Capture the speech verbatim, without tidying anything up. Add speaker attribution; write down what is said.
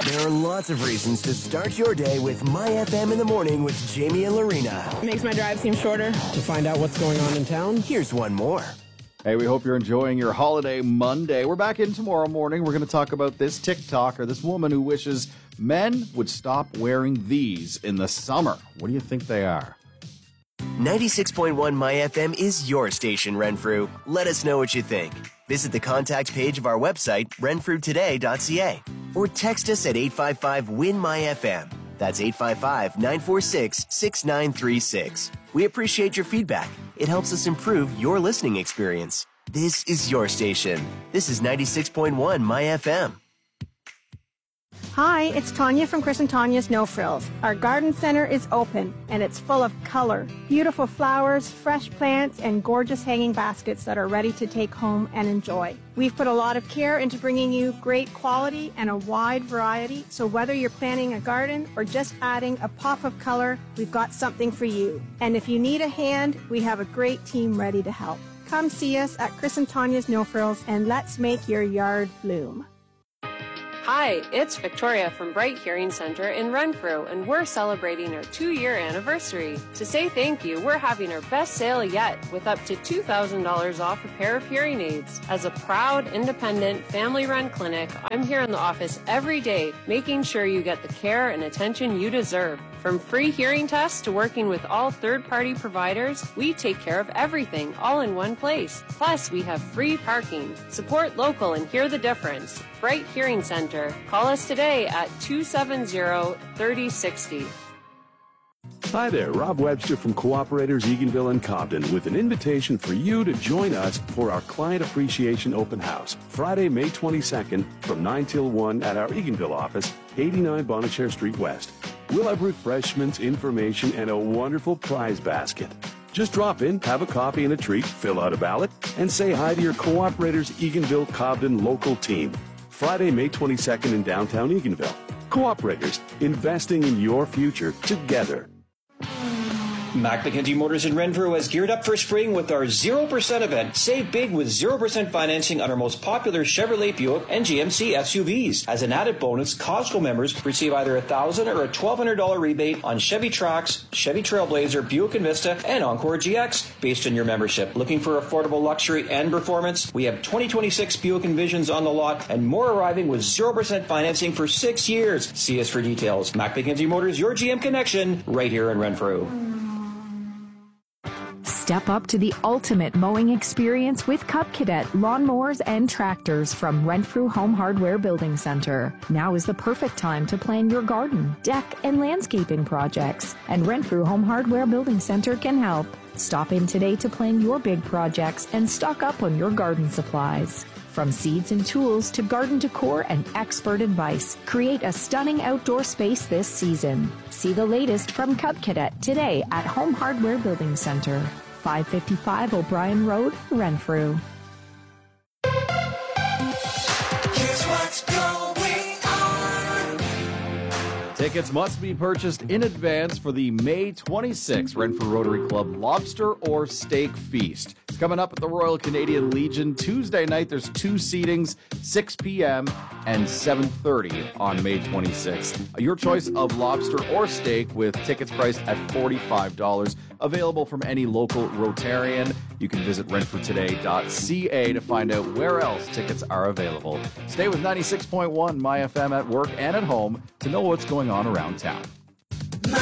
Speaker 1: There are lots of reasons to start your day with My F M in the morning with Jamie and Lorena.
Speaker 2: Makes my drive seem shorter.
Speaker 3: To find out what's going on in town,
Speaker 1: here's one more.
Speaker 4: Hey, we hope you're enjoying your holiday Monday. We're back in tomorrow morning. We're going to talk about this TikToker, this woman who wishes men would stop wearing these in the summer. What do you think they are?
Speaker 1: ninety-six point one My F M is your station, Renfrew. Let us know what you think. Visit the contact page of our website, renfrew today dot c a, or text us at eight five five, W I N, M Y F M. That's eight five five, nine four six, six nine three six. We appreciate your feedback. It helps us improve your listening experience. This is your station. This is ninety-six point one My F M.
Speaker 5: Hi, it's Tanya from Chris and Tanya's No Frills. Our garden center is open, and it's full of color, beautiful flowers, fresh plants, and gorgeous hanging baskets that are ready to take home and enjoy. We've put a lot of care into bringing you great quality and a wide variety, so whether you're planting a garden or just adding a pop of color, we've got something for you. And if you need a hand, we have a great team ready to help. Come see us at Chris and Tanya's No Frills, and let's make your yard bloom.
Speaker 6: Hi, it's Victoria from Bright Hearing Center in Renfrew, and we're celebrating our two-year anniversary. To say thank you, we're having our best sale yet, with up to two thousand dollars off a pair of hearing aids. As a proud, independent, family-run clinic, I'm here in the office every day, making sure you get the care and attention you deserve. From free hearing tests to working with all third-party providers, we take care of everything, all in one place. Plus, we have free parking. Support local and hear the difference. Bright Hearing Center. Call us today at two seven zero, three zero six zero.
Speaker 7: Hi there, Rob Webster from Cooperators Eganville and Cobden with an invitation for you to join us for our Client Appreciation Open House, Friday, May twenty-second from nine till one at our Eganville office, eighty-nine Bonnechere Street West. We'll have refreshments, information, and a wonderful prize basket. Just drop in, have a coffee and a treat, fill out a ballot, and say hi to your Cooperators Eganville Cobden local team. Friday, May twenty-second in downtown Eganville. Cooperators, investing in your future together.
Speaker 8: Mac McKenzie Motors in Renfrew has geared up for spring with our zero percent event. Save big with zero percent financing on our most popular Chevrolet, Buick, and G M C S U Vs. As an added bonus, Costco members receive either a one thousand dollars or a twelve hundred dollars rebate on Chevy Trax, Chevy Trailblazer, Buick Envista, and Encore G X based on your membership. Looking for affordable luxury and performance? We have twenty twenty-six Buick Envisions on the lot and more arriving with zero percent financing for six years. See us for details. Mac McKenzie Motors, your G M connection, right here in Renfrew.
Speaker 9: Step up to the ultimate mowing experience with Cub Cadet lawnmowers and tractors from Renfrew Home Hardware Building Center. Now is the perfect time to plan your garden, deck, and landscaping projects, and Renfrew Home Hardware Building Center can help. Stop in today to plan your big projects and stock up on your garden supplies. From seeds and tools to garden decor and expert advice, create a stunning outdoor space this season. See the latest from Cub Cadet today at Home Hardware Building Center, five fifty-five O'Brien Road, Renfrew.
Speaker 10: Here's what's going on.
Speaker 4: Tickets must be purchased in advance for the May twenty-sixth Renfrew Rotary Club Lobster or Steak Feast. It's coming up at the Royal Canadian Legion Tuesday night. There's two seatings, six p.m. and seven thirty on May twenty-sixth. Your choice of lobster or steak with tickets priced at forty-five dollars. Available from any local Rotarian. You can visit renfrew today dot c a to find out where else tickets are available. Stay with ninety-six point one My F M at work and at home to know what's going on around town.